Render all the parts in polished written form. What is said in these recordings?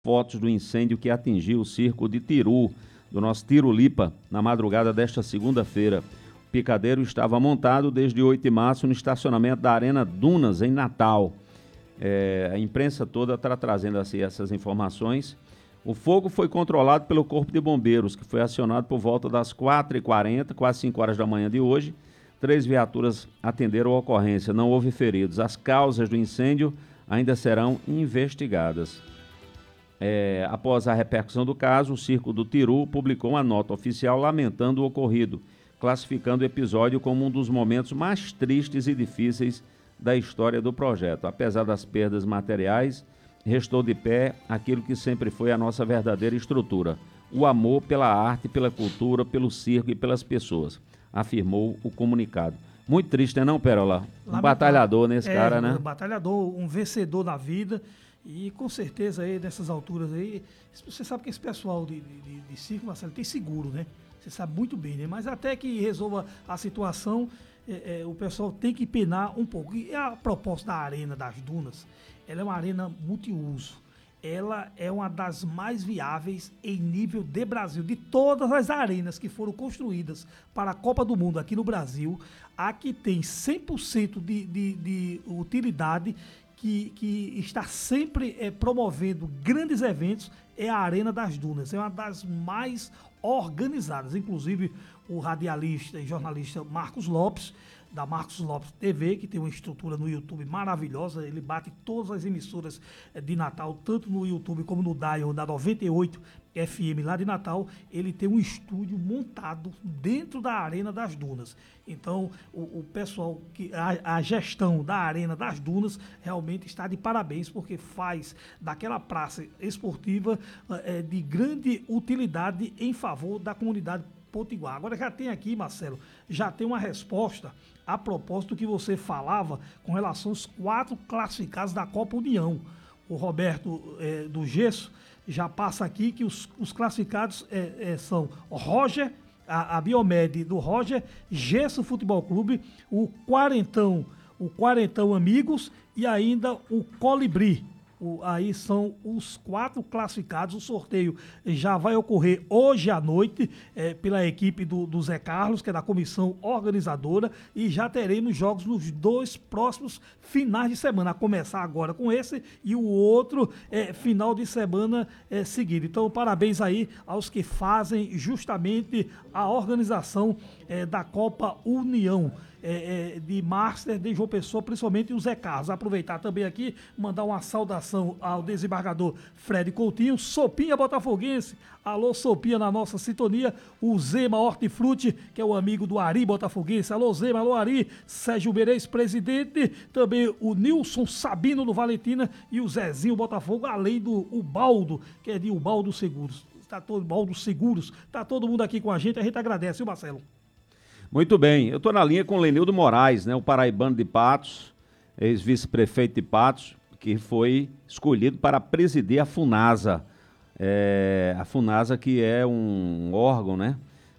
fotos do incêndio que atingiu o circo de Tiru, do nosso Tirulipa, na madrugada desta segunda-feira. O picadeiro estava montado desde 8 de março no estacionamento da Arena Dunas, em Natal. A imprensa toda está trazendo assim, essas informações. O fogo foi controlado pelo Corpo de Bombeiros, que foi acionado por volta das 4h40, quase 5 horas da manhã de hoje. 3 viaturas atenderam a ocorrência, não houve feridos. As causas do incêndio ainda serão investigadas. Após a repercussão do caso, o Circo do Tiru publicou uma nota oficial lamentando o ocorrido, classificando o episódio como um dos momentos mais tristes e difíceis da história do projeto. Apesar das perdas materiais, restou de pé aquilo que sempre foi a nossa verdadeira estrutura: o amor pela arte, pela cultura, pelo circo e pelas pessoas, afirmou o comunicado. Muito triste, né, não, Pérola? Um batalhador nesse cara, né? Um batalhador, um vencedor na vida. E com certeza aí, nessas alturas aí, você sabe que esse pessoal de circo, Marcelo, tem seguro, né? Você sabe muito bem, né? Mas até que resolva a situação, o pessoal tem que penar um pouco. E a proposta da Arena das Dunas, ela é uma arena multiuso. Ela é uma das mais viáveis em nível de Brasil. De todas as arenas que foram construídas para a Copa do Mundo aqui no Brasil, a que tem 100% de utilidade, que está sempre promovendo grandes eventos, é a Arena das Dunas. É uma das mais organizadas. Inclusive, o radialista e jornalista Marcos Lopes, da Marcos Lopes TV, que tem uma estrutura no YouTube maravilhosa. Ele bate todas as emissoras de Natal, tanto no YouTube como no Dial, da 98 FM lá de Natal. Ele tem um estúdio montado dentro da Arena das Dunas. Então, o pessoal, a gestão da Arena das Dunas realmente está de parabéns, porque faz daquela praça esportiva de grande utilidade em favor da comunidade potiguar. Agora já tem aqui, Marcelo, já tem uma resposta a propósito que você falava com relação aos 4 classificados da Copa União. O Roberto do Gesso já passa aqui que os classificados são Roger, a Biomed do Roger, Gesso Futebol Clube, o Quarentão Amigos e ainda o Colibri. Aí são os 4 classificados. O sorteio já vai ocorrer hoje à noite pela equipe do Zé Carlos, que é da comissão organizadora, e já teremos jogos nos 2 próximos finais de semana, a começar agora com esse e o outro final de semana seguido. Então, parabéns aí aos que fazem justamente a organização da Copa União. De Master de João Pessoa, principalmente o Zé Carlos. Aproveitar também aqui, mandar uma saudação ao desembargador Fred Coutinho, Sopinha Botafoguense. Alô, Sopinha, na nossa sintonia. O Zema Hortifruti, que é o amigo do Ari Botafoguense. Alô, Zema, alô, Ari. Sérgio Beirês, presidente. Também o Nilson Sabino do Valentina e o Zezinho Botafogo, além do Ubaldo, que é de Ubaldo Seguros. Ubaldo Seguros. Tá todo mundo aqui com a gente agradece, viu, Marcelo? Muito bem, eu estou na linha com o Lenildo Moraes, né, o paraibano de Patos, ex-vice-prefeito de Patos, que foi escolhido para presidir a FUNASA. A FUNASA, que é um órgão, né,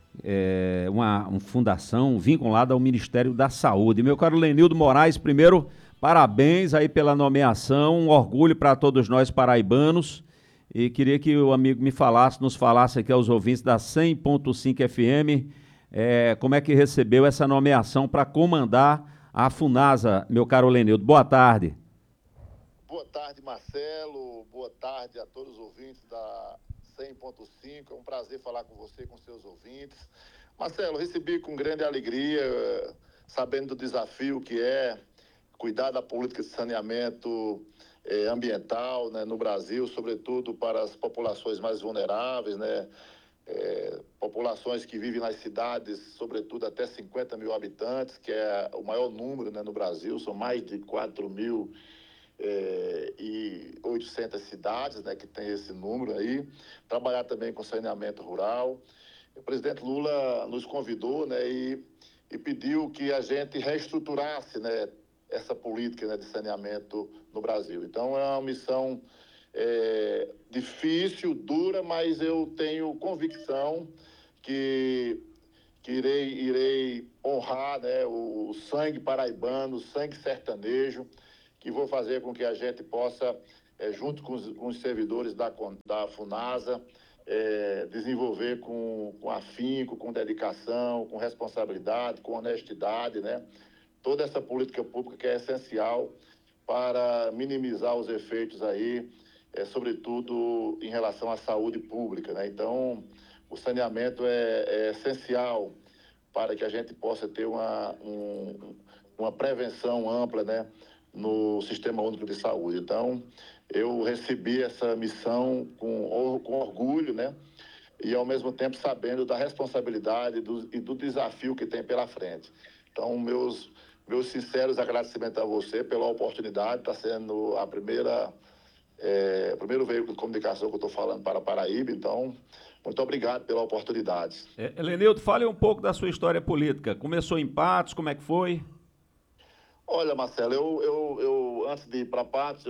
uma fundação vinculada ao Ministério da Saúde. Meu caro Lenildo Moraes, primeiro, parabéns aí pela nomeação, um orgulho para todos nós paraibanos. E queria que o amigo nos falasse aqui aos ouvintes da 100.5 FM, como é que recebeu essa nomeação para comandar a FUNASA, meu caro Lenildo. Boa tarde. Boa tarde, Marcelo. Boa tarde a todos os ouvintes da 100.5. É um prazer falar com você e com seus ouvintes. Marcelo, recebi com grande alegria, sabendo do desafio que é cuidar da política de saneamento ambiental, né, no Brasil, sobretudo para as populações mais vulneráveis, né? Populações que vivem nas cidades, sobretudo até 50 mil habitantes, que é o maior número, né, no Brasil. São mais de 4.800 cidades, né, que tem esse número aí. Trabalhar também com saneamento rural. O presidente Lula nos convidou, né, e pediu que a gente reestruturasse, né, essa política, né, de saneamento no Brasil. Então, é uma missão difícil, dura, mas eu tenho convicção que irei honrar, né, o sangue paraibano, o sangue sertanejo, que vou fazer com que a gente possa junto com os servidores da FUNASA, desenvolver com afinco, com dedicação, com responsabilidade, com honestidade, né? Toda essa política pública que é essencial para minimizar os efeitos aí, sobretudo em relação à saúde pública, né? Então, o saneamento é essencial para que a gente possa ter uma prevenção ampla, né, no Sistema Único de Saúde. Então, eu recebi essa missão com orgulho, né, e ao mesmo tempo sabendo da responsabilidade e do desafio que tem pela frente. Então, meus sinceros agradecimentos a você pela oportunidade. Está sendo o primeiro veículo de comunicação que eu estou falando para Paraíba. Então, muito obrigado pela oportunidade. Lenildo, fale um pouco da sua história política. Começou em Patos, como é que foi? Olha, Marcelo, eu antes de ir para Patos,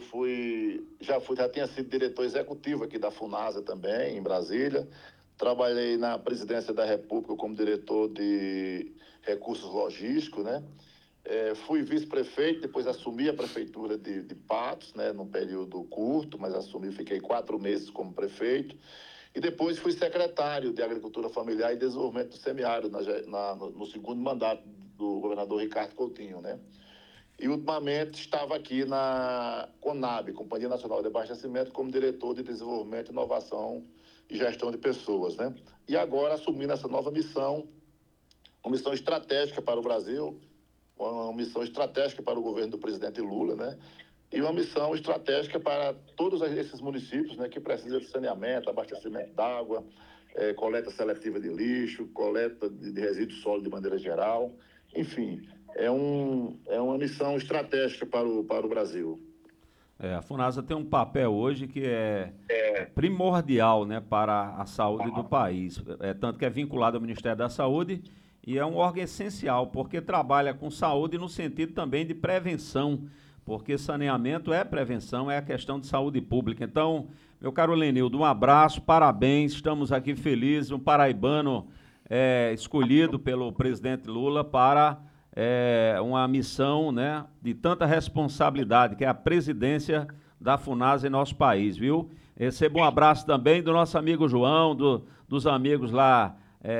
já tinha sido diretor executivo aqui da FUNASA também, em Brasília. Trabalhei na Presidência da República como diretor de recursos logísticos, né? Fui vice-prefeito, depois assumi a prefeitura de Patos, né? Num período curto, mas fiquei 4 meses como prefeito. E depois fui secretário de Agricultura Familiar e Desenvolvimento do Semiárido no segundo mandato do governador Ricardo Coutinho, né? E ultimamente estava aqui na CONAB, Companhia Nacional de Abastecimento, como diretor de Desenvolvimento, Inovação e Gestão de Pessoas, né? E agora assumindo essa nova missão, uma missão estratégica para o Brasil, uma missão estratégica para o governo do presidente Lula, né? E uma missão estratégica para todos esses municípios, né, que precisam de saneamento, abastecimento d'água, coleta seletiva de lixo, coleta de resíduos sólidos de maneira geral. Enfim, é uma missão estratégica para o Brasil. A FUNASA tem um papel hoje que é primordial, né, para a saúde do país. Tanto que é vinculado ao Ministério da Saúde e é um órgão essencial, porque trabalha com saúde no sentido também de prevenção, porque saneamento é prevenção, é a questão de saúde pública. Então, meu caro Lenildo, um abraço, parabéns, estamos aqui felizes, um paraibano escolhido pelo presidente Lula para uma missão, né, de tanta responsabilidade, que é a presidência da FUNASA em nosso país, viu? Recebo um abraço também do nosso amigo João, dos amigos lá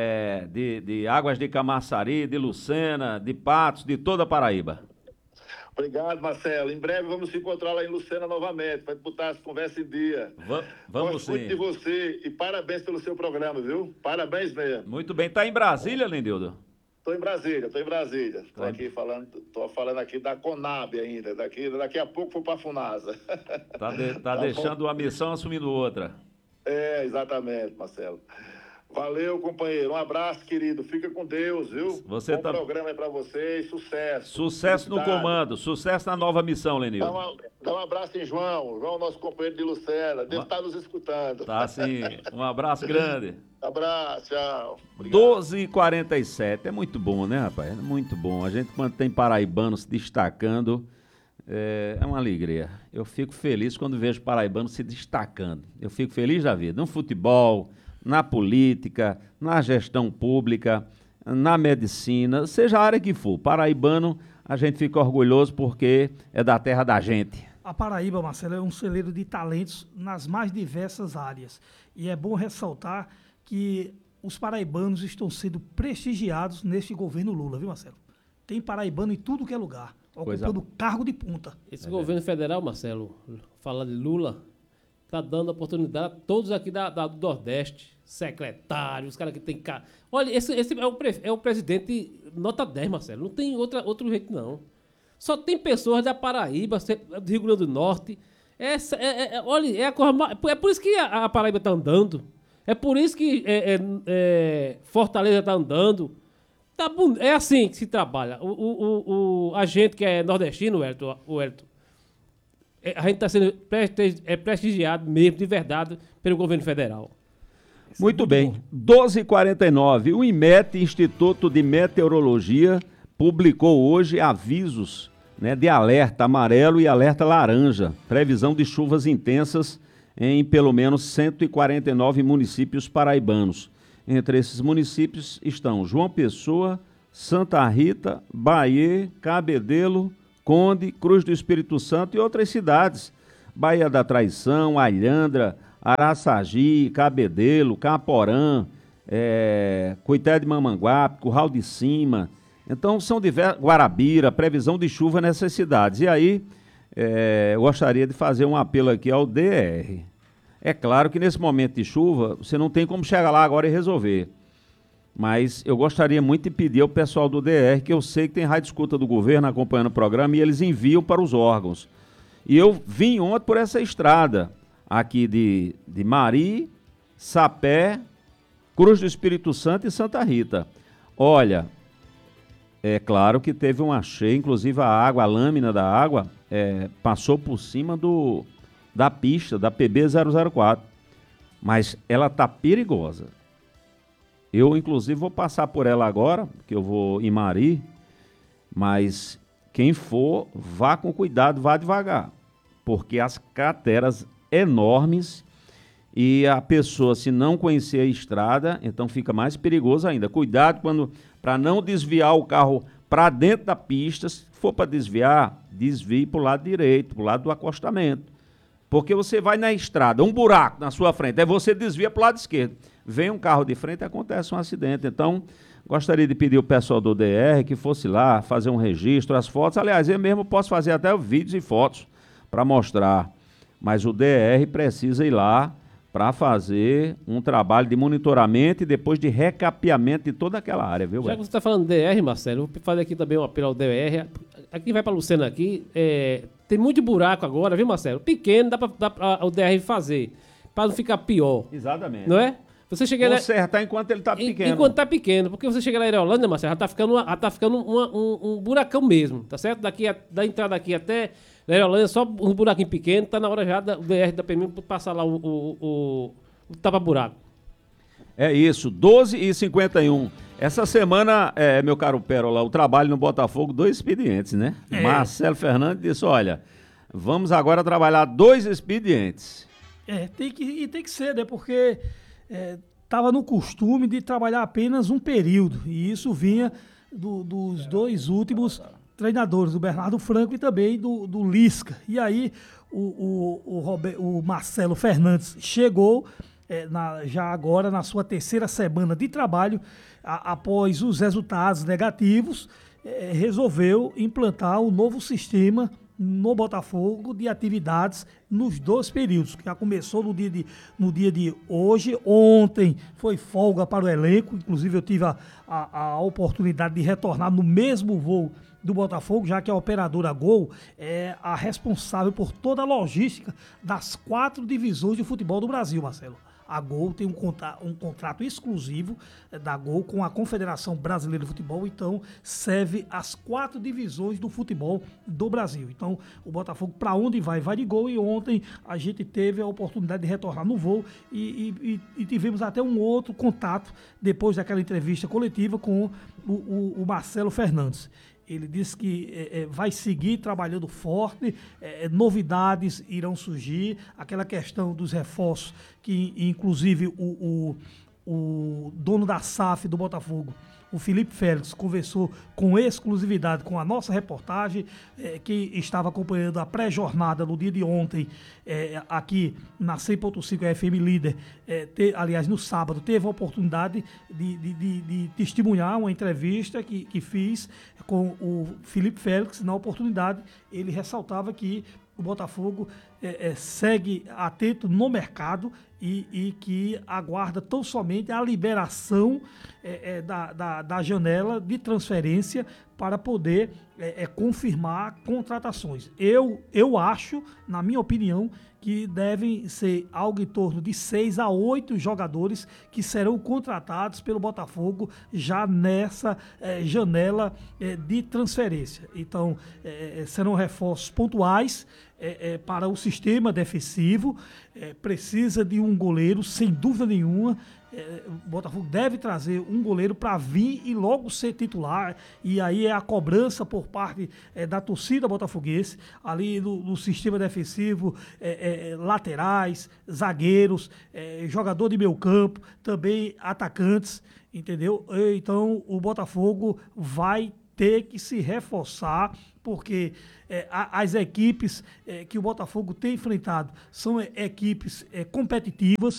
de Águas de Camaçari, de Lucena, de Patos, de toda a Paraíba. Obrigado, Marcelo. Em breve vamos se encontrar lá em Lucena novamente, para botar essa conversa em dia. Vamos sim. Gosto muito de você e parabéns pelo seu programa, viu? Parabéns mesmo. Muito bem. Está em Brasília, Lenildo? Estou em Brasília. Estou falando aqui da CONAB ainda. Daqui a pouco vou para a FUNASA. Tá deixando uma missão, assumindo outra. Exatamente, Marcelo. Valeu, companheiro. Um abraço, querido. Fica com Deus, viu? Bom programa aí pra vocês. Sucesso. Sucesso no comando. Sucesso na nova missão, Lenildo. Dá um abraço em João. João, nosso companheiro de Lucena. Deve estar nos escutando. Tá sim. Um abraço grande. Abraço, tchau. 12h47. É muito bom, né, rapaz? É muito bom. A gente, quando tem paraibano se destacando, é uma alegria. Eu fico feliz quando vejo paraibano se destacando. Eu fico feliz da vida. No futebol, na política, na gestão pública, na medicina, seja a área que for. Paraibano, a gente fica orgulhoso porque é da terra da gente. A Paraíba, Marcelo, é um celeiro de talentos nas mais diversas áreas. E é bom ressaltar que os paraibanos estão sendo prestigiados neste governo Lula, viu, Marcelo? Tem paraibano em tudo que é lugar, ocupando cargo de punta. Esse governo federal, Marcelo, fala de Lula, está dando oportunidade a todos aqui do Nordeste, secretários, os caras que tem cara. Olha, esse é o presidente nota 10, Marcelo. Não tem outro jeito, não. Só tem pessoas da Paraíba, do Rio Grande do Norte. Olha, é por isso que a Paraíba está andando. É por isso que Fortaleza está andando. É assim que se trabalha. A gente que é nordestino, o Elton, a gente está sendo prestigiado mesmo, de verdade, pelo governo federal. Muito bem. 12h49. O IMET, Instituto de Meteorologia, publicou hoje avisos, né, de alerta amarelo e alerta laranja. Previsão de chuvas intensas em pelo menos 149 municípios paraibanos. Entre esses municípios estão João Pessoa, Santa Rita, Bahia, Cabedelo, Conde, Cruz do Espírito Santo e outras cidades. Baía da Traição, Alhandra, Araçagi, Cabedelo, Caporã, Coité de Mamanguape, Curral de Cima. Então, são diversos. Guarabira, previsão de chuva nessas cidades. E aí, eu gostaria de fazer um apelo aqui ao DR. É claro que nesse momento de chuva, você não tem como chegar lá agora e resolver. Mas eu gostaria muito de pedir ao pessoal do DR, que eu sei que tem rádio escuta do governo acompanhando o programa, e eles enviam para os órgãos. E eu vim ontem por essa estrada, aqui de Mari, Sapé, Cruz do Espírito Santo e Santa Rita. Olha, é claro que teve uma cheia, inclusive a lâmina da água, passou por cima da pista, da PB-004. Mas ela está perigosa. Eu, inclusive, vou passar por ela agora, que eu vou em Mari, mas quem for, vá com cuidado, vá devagar, porque as crateras enormes e a pessoa, se não conhecer a estrada, então fica mais perigoso ainda. Cuidado para não desviar o carro para dentro da pista. Se for para desviar, desvie para o lado direito, para o lado do acostamento. Porque você vai na estrada, um buraco na sua frente, aí você desvia para o lado esquerdo. Vem um carro de frente e acontece um acidente. Então, gostaria de pedir ao pessoal do DR que fosse lá fazer um registro, as fotos. Aliás, eu mesmo posso fazer até vídeos e fotos para mostrar. Mas o DR precisa ir lá para fazer um trabalho de monitoramento e depois de recapeamento de toda aquela área, viu? Já que você está falando DR, Marcelo, eu vou fazer aqui também um apelo ao DR. Aqui vai para a Lucena aqui, tem muito buraco agora, viu, Marcelo? Pequeno, dá para o DR fazer, para não ficar pior. Exatamente. Não é? Você chega consertar enquanto ele está pequeno. Enquanto está pequeno, porque você chega lá em Aerolândia, Marcelo, já está ficando um buracão mesmo, tá certo? Da entrada aqui até Aerolândia, só um buraquinho pequeno, tá na hora já do DR da PM passar lá o tapa-buraco. É isso, 12h51. Essa semana, meu caro Pérola, o trabalho no Botafogo, 2 expedientes, né? Marcelo Fernandes disse, olha, vamos agora trabalhar 2 expedientes. Tem que ser, né? Porque estava no costume de trabalhar apenas um período, e isso vinha dos 2 últimos treinadores, do Bernardo Franco e também do Lisca. E aí o Marcelo Fernandes chegou já agora na sua 3ª semana de trabalho, após os resultados negativos, resolveu implantar o novo sistema no Botafogo de atividades nos 2 períodos, que já começou no dia de hoje. Ontem foi folga para o elenco, inclusive eu tive a oportunidade de retornar no mesmo voo do Botafogo, já que a operadora Gol é a responsável por toda a logística das 4 divisões de futebol do Brasil, Marcelo. A Gol tem um contrato exclusivo da Gol com a Confederação Brasileira de Futebol, então serve as 4 divisões do futebol do Brasil. Então o Botafogo, para onde vai de Gol, e ontem a gente teve a oportunidade de retornar no voo e tivemos até um outro contato depois daquela entrevista coletiva com o Marcelo Fernandes. Ele disse que vai seguir trabalhando forte, novidades irão surgir, aquela questão dos reforços, que inclusive o dono da SAF do Botafogo, o Felipe Félix, conversou com exclusividade com a nossa reportagem, que estava acompanhando a pré-jornada no dia de ontem, aqui na 100.5 FM Líder. Aliás, no sábado, teve a oportunidade de testemunhar uma entrevista que fiz com o Felipe Félix. Na oportunidade, ele ressaltava que o Botafogo segue atento no mercado e que aguarda tão somente a liberação da janela de transferência para poder confirmar contratações. Eu acho, na minha opinião, que devem ser algo em torno de 6 a 8 jogadores que serão contratados pelo Botafogo já nessa janela de transferência. Então, serão reforços pontuais para o sistema defensivo. Precisa de um goleiro, sem dúvida nenhuma. O Botafogo deve trazer um goleiro para vir e logo ser titular, e aí é a cobrança por parte da torcida botafoguense, ali no sistema defensivo, laterais, zagueiros, jogador de meio campo, também atacantes, entendeu? Então o Botafogo vai ter que se reforçar, porque as equipes que o Botafogo tem enfrentado são equipes competitivas.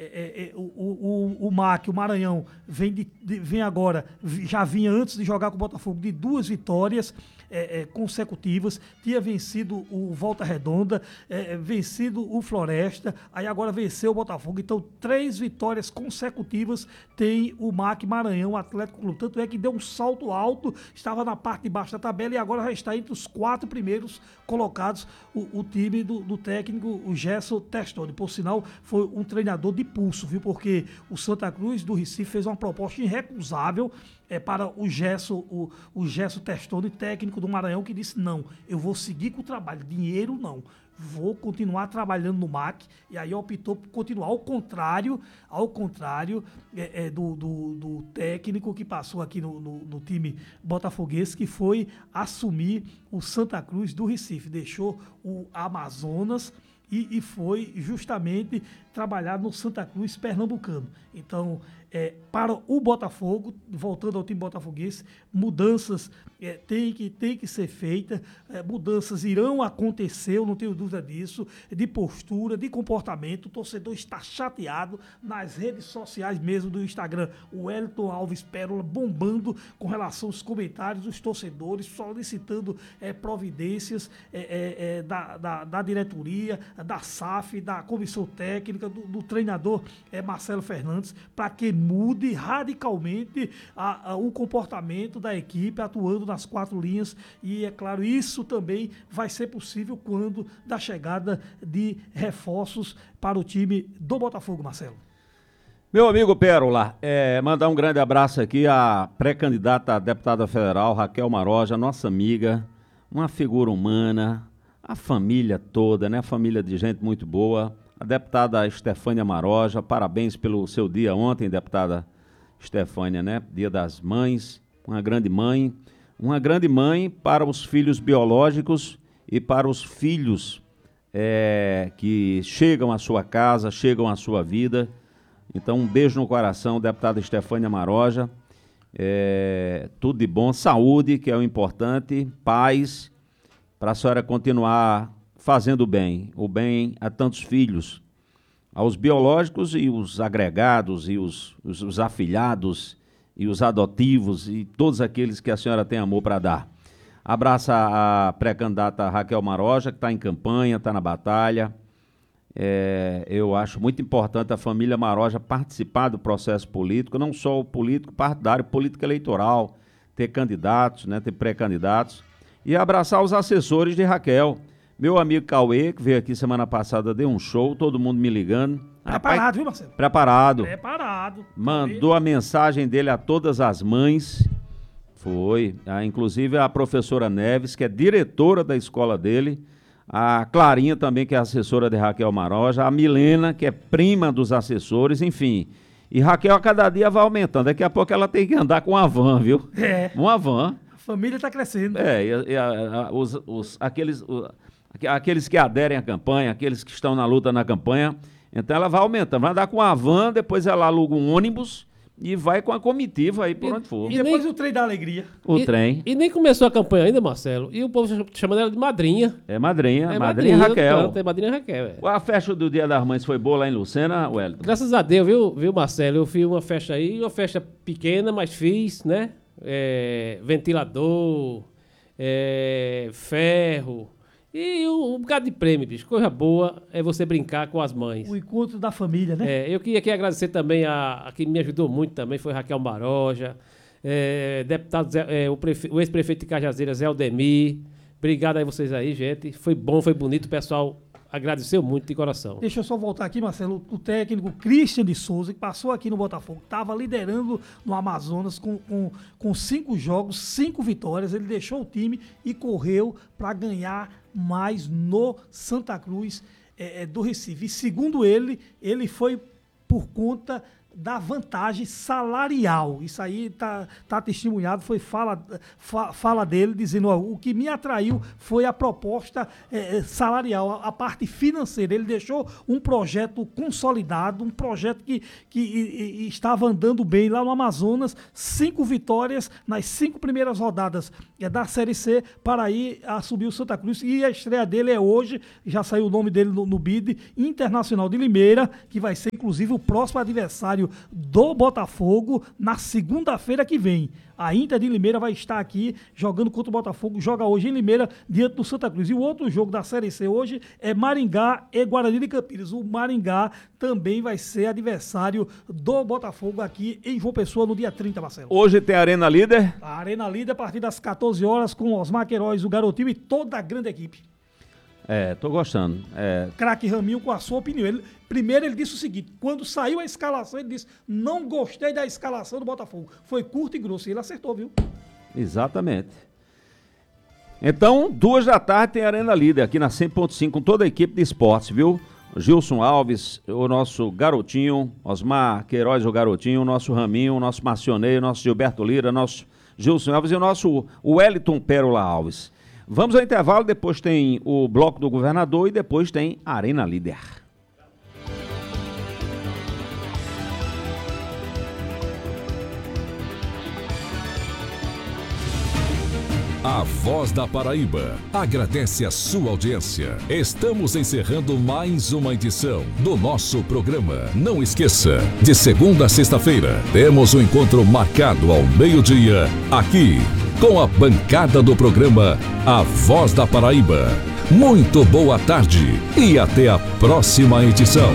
O MAC, o Maranhão, vem agora, já vinha antes de jogar com o Botafogo, de 2 vitórias consecutivas, tinha vencido o Volta Redonda, vencido o Floresta, aí agora venceu o Botafogo. Então 3 vitórias consecutivas tem o MAC Maranhão Atlético Clube. Tanto é que deu um salto alto, estava na parte de baixo da tabela e agora já está entre os 4 primeiros colocados o time do técnico, o Gerson Testoni. Por sinal, foi um treinador de pulso, viu? Porque o Santa Cruz do Recife fez uma proposta irrecusável para o Gerson Testoni, técnico do Maranhão, que disse: não, eu vou seguir com o trabalho, dinheiro não, vou continuar trabalhando no MAC. E aí optou por continuar, ao contrário do técnico que passou aqui no time botafoguense, que foi assumir o Santa Cruz do Recife, deixou o Amazonas e foi justamente trabalhar no Santa Cruz pernambucano. Então, para o Botafogo, voltando ao time botafoguense, mudanças tem que ser feitas, mudanças irão acontecer, eu não tenho dúvida disso, de postura, de comportamento. O torcedor está chateado nas redes sociais mesmo do Instagram. O Wellington Alves Pérola bombando com relação aos comentários dos torcedores, solicitando providências da diretoria, da SAF, da comissão técnica, do treinador Marcelo Fernandes, para que mude radicalmente o comportamento da equipe, atuando nas 4 linhas. E, é claro, isso também vai ser possível quando da chegada de reforços para o time do Botafogo, Marcelo. Meu amigo Pérola, mandar um grande abraço aqui à pré-candidata a deputada federal, Raquel Maroja, nossa amiga, uma figura humana, a família toda, né? A família de gente muito boa. A deputada Estefânia Maroja, parabéns pelo seu dia ontem, deputada Estefânia, né? Dia das Mães, uma grande mãe para os filhos biológicos e para os filhos que chegam à sua casa, chegam à sua vida. Então, um beijo no coração, deputada Estefânia Maroja. Tudo de bom, saúde, que é o importante, paz, para a senhora continuar fazendo o bem a tantos filhos, aos biológicos e os agregados e os afilhados e os adotivos e todos aqueles que a senhora tem amor para dar. Abraça a pré-candidata Raquel Maroja, que está em campanha, está na batalha. Eu acho muito importante a família Maroja participar do processo político, não só o político partidário, político eleitoral, ter candidatos, né, ter pré-candidatos, e abraçar os assessores de Raquel. Meu amigo Cauê, que veio aqui semana passada, deu um show, todo mundo me ligando. Preparado, viu, Marcelo? Preparado. Preparado. Mandou a mensagem dele a todas as mães. Foi. Inclusive a professora Neves, que é diretora da escola dele. A Clarinha também, que é assessora de Raquel Maroja. A Milena, que é prima dos assessores, enfim. E Raquel a cada dia vai aumentando. Daqui a pouco ela tem que andar com uma van, viu? Uma van. A família está crescendo. Aqueles que aderem à campanha, aqueles que estão na luta na campanha, então ela vai aumentando, vai andar com a van, depois ela aluga um ônibus e vai com a comitiva aí por onde for. E depois o trem da alegria. Trem. E nem começou a campanha ainda, Marcelo, e o povo chamando ela de madrinha. Madrinha Raquel. Madrinha Raquel. A festa do Dia das Mães foi boa lá em Lucena, Wellington? Graças a Deus, viu, Marcelo? Eu fiz uma festa aí, uma festa pequena, mas fiz, né? Ventilador, ferro... E um bocado de prêmio, bicho. Coisa boa é você brincar com as mães. O encontro da família, né? Eu queria aqui agradecer também a quem me ajudou muito também, foi Raquel Maroja, deputado o ex-prefeito de Cajazeiras, Zé Aldemir. Obrigado aí vocês aí, gente. Foi bom, foi bonito, o pessoal agradeceu muito de coração. Deixa eu só voltar aqui, Marcelo. O técnico Christian de Souza, que passou aqui no Botafogo, estava liderando no Amazonas com 5 jogos, 5 vitórias. Ele deixou o time e correu para ganhar mais no Santa Cruz do Recife. E segundo ele foi por conta da vantagem salarial. Isso aí tá testemunhado, foi fala dele, dizendo, ó, o que me atraiu foi a proposta salarial, a parte financeira. Ele deixou um projeto consolidado, um projeto que estava andando bem lá no Amazonas, 5 vitórias nas 5 primeiras rodadas da Série C para ir a subir o Santa Cruz. E a estreia dele é hoje, já saiu o nome dele no bid, Internacional de Limeira, que vai ser inclusive o próximo adversário do Botafogo na segunda-feira que vem. A Inter de Limeira vai estar aqui jogando contra o Botafogo, joga hoje em Limeira, diante do Santa Cruz. E o outro jogo da Série C hoje é Maringá e Guarani de Campinas. O Maringá também vai ser adversário do Botafogo aqui em João Pessoa no dia 30, Marcelo. Hoje tem a Arena Líder? A Arena Líder a partir das 14 horas com Osmar Queiroz, o Garotinho e toda a grande equipe. Tô gostando. Craque Raminho com a sua opinião. Primeiro ele disse o seguinte, quando saiu a escalação, ele disse, não gostei da escalação do Botafogo. Foi curto e grosso, e ele acertou, viu? Exatamente. Então, 2 da tarde tem a Arena Líder aqui na 100.5 com toda a equipe de esportes, viu? Gilson Alves, o nosso Garotinho, Osmar Queiroz, o Garotinho, o nosso Raminho, o nosso Marcionei, o nosso Gilberto Lira, o nosso Gilson Alves e o nosso Wellington Pérola Alves. Vamos ao intervalo, depois tem o Bloco do Governador e depois tem a Arena Líder. A Voz da Paraíba agradece a sua audiência. Estamos encerrando mais uma edição do nosso programa. Não esqueça, de segunda a sexta-feira, temos um encontro marcado ao meio-dia, aqui, com a bancada do programa A Voz da Paraíba. Muito boa tarde e até a próxima edição.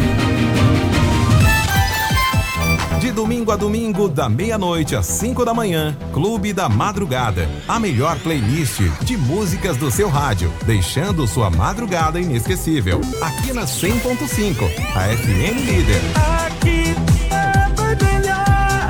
De domingo a domingo, da meia-noite às 5 da manhã, Clube da Madrugada. A melhor playlist de músicas do seu rádio, deixando sua madrugada inesquecível. Aqui na 100.5, a FM Líder. Aqui é melhor.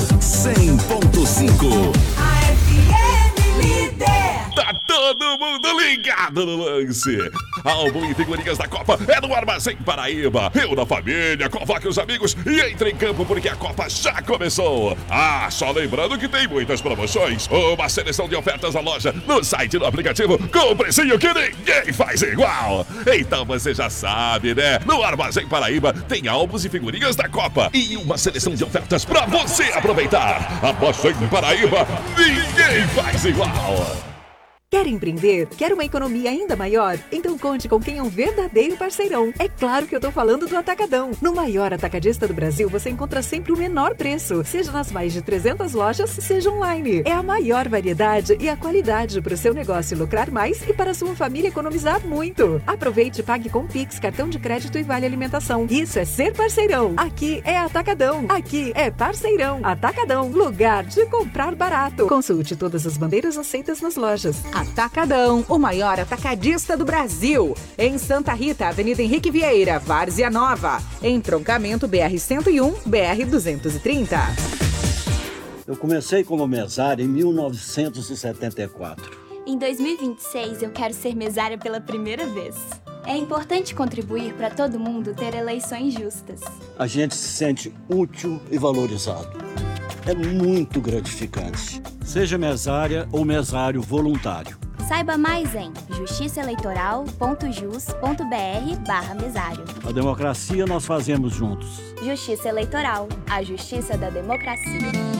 100.5. A FM Líder. Tá todo mundo ligado no lance. Álbum e figurinhas da Copa é no Armazém Paraíba. Eu da família, convoque os amigos e entre em campo porque a Copa já começou. Só lembrando que tem muitas promoções. Uma seleção de ofertas na loja, no site, no aplicativo, com um precinho que ninguém faz igual. Então você já sabe, né? No Armazém Paraíba tem álbuns e figurinhas da Copa e uma seleção de ofertas pra você aproveitar. Armazém Paraíba, ninguém faz igual. Quer empreender? Quer uma economia ainda maior? Então conte com quem é um verdadeiro parceirão. É claro que eu tô falando do Atacadão. No maior atacadista do Brasil, você encontra sempre o menor preço, seja nas mais de 300 lojas, seja online. É a maior variedade e a qualidade para o seu negócio lucrar mais e para a sua família economizar muito. Aproveite e pague com Pix, cartão de crédito e vale alimentação. Isso é ser parceirão. Aqui é Atacadão. Aqui é parceirão. Atacadão, lugar de comprar barato. Consulte todas as bandeiras aceitas nas lojas. Atacadão, o maior atacadista do Brasil. Em Santa Rita, Avenida Henrique Vieira, Várzea Nova. Entroncamento BR-101, BR-230. Eu comecei como mesário em 1974. Em 2026, eu quero ser mesária pela primeira vez. É importante contribuir para todo mundo ter eleições justas. A gente se sente útil e valorizado. É muito gratificante. Seja mesária ou mesário voluntário. Saiba mais em justiçaeleitoral.jus.br/mesário. A democracia nós fazemos juntos. Justiça Eleitoral, a justiça da democracia.